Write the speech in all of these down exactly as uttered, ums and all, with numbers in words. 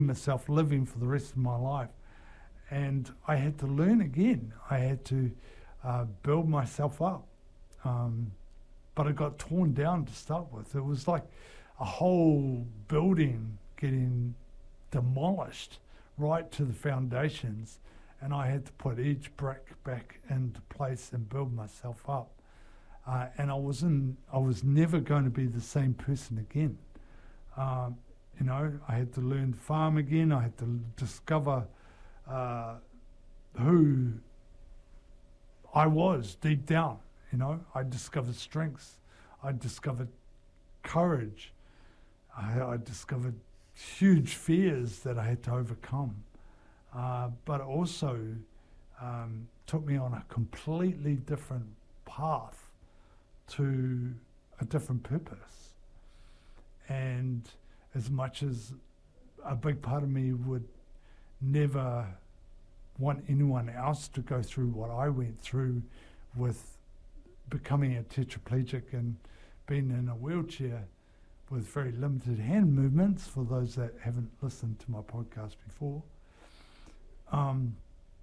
myself living for the rest of my life. And I had to learn again. I had to uh, build myself up. Um, but it got torn down to start with. It was like a whole building getting demolished right to the foundations. And I had to put each brick back into place and build myself up. Uh, and I wasn't, I was never going to be the same person again. Um, you know, I had to learn to farm again. I had to discover Uh, who I was deep down. You know, I discovered strengths, I discovered courage, I, I discovered huge fears that I had to overcome, uh, but also um, took me on a completely different path to a different purpose. And as much as a big part of me would never want anyone else to go through what I went through with becoming a tetraplegic and being in a wheelchair with very limited hand movements, for those that haven't listened to my podcast before. Um,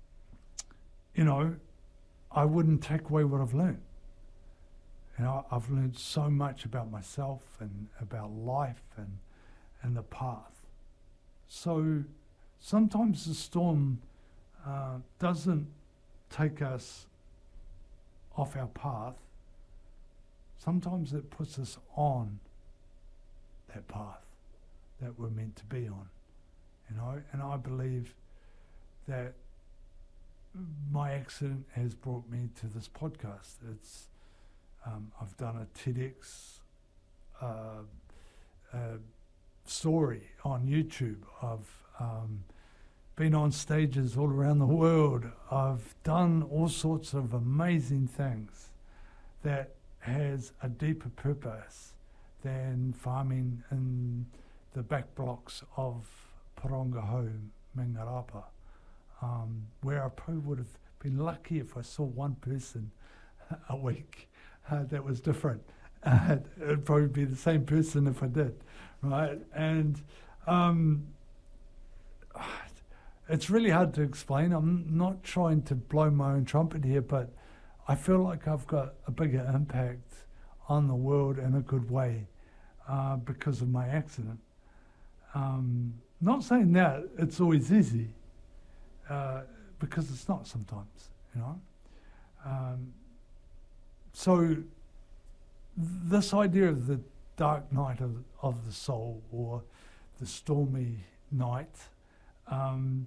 you know, I wouldn't take away what I've learned. You know, I've learned so much about myself and about life and, and the path. So sometimes the storm uh, doesn't take us off our path. Sometimes it puts us on that path that we're meant to be on, you know. And I believe that my accident has brought me to this podcast. It's um, I've done a TEDx uh, uh, story on YouTube. I've um, been on stages all around the world. I've done all sorts of amazing things that has a deeper purpose than farming in the back blocks of Parongaho, Mingarapa, um, where I probably would have been lucky if I saw one person a week uh, that was different. Uh, it would probably be the same person if I did, right? And um, it's really hard to explain. I'm not trying to blow my own trumpet here, but I feel like I've got a bigger impact on the world in a good way uh, because of my accident. Um, not saying that it's always easy, uh, because it's not sometimes, you know. Um, so this idea of the dark night of, of the soul, or the stormy night, um,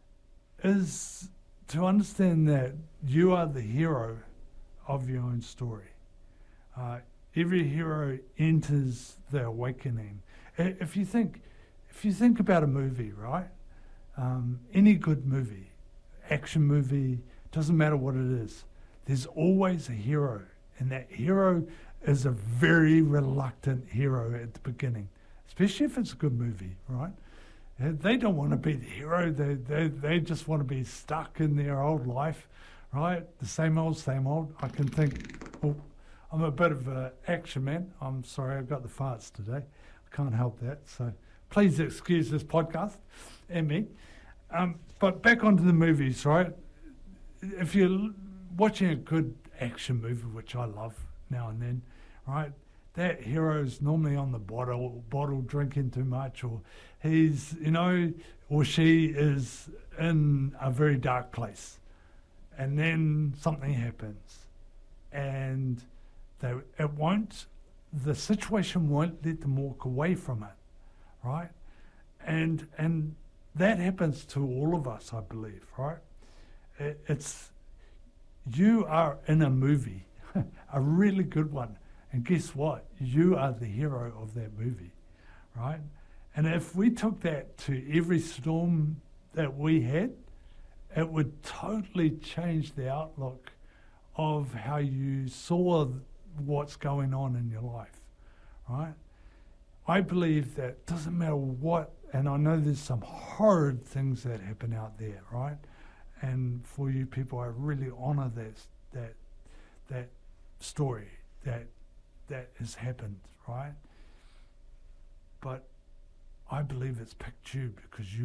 is to understand that you are the hero of your own story. Uh, every hero enters the awakening. If you think, if you think about a movie, right? Um, any good movie, action movie, doesn't matter what it is, there's always a hero, and that hero is a very reluctant hero at the beginning, especially if it's a good movie, right? They don't want to be the hero. They, they, they just want to be stuck in their old life, right? The same old, same old. I can think, well, I'm a bit of an action man. I'm sorry, I've got the farts today. I can't help that. So please excuse this podcast and me. Um, but back onto the movies, right? If you're watching a good action movie, which I love now and then, right? That hero's normally on the bottle, bottle drinking too much, or he's, you know, or she is in a very dark place. And then something happens. And they, it won't, the situation won't let them walk away from it, right? And and that happens to all of us, I believe, right? It, it's, you are in a movie, a really good one. And guess what? You are the hero of that movie, right? And if we took that to every storm that we had, it would totally change the outlook of how you saw what's going on in your life, right? I believe that it doesn't matter what, and I know there's some horrid things that happen out there, right? And for you people, I really honor that that that story, that that has happened, right? But I believe it's picked you because you